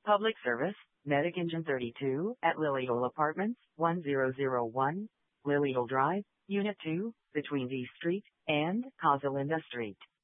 Public service, Medic Engine 32 at Lilydale Apartments, 1001, Lilydale Drive, Unit 2, between D Street and Casalinda Street.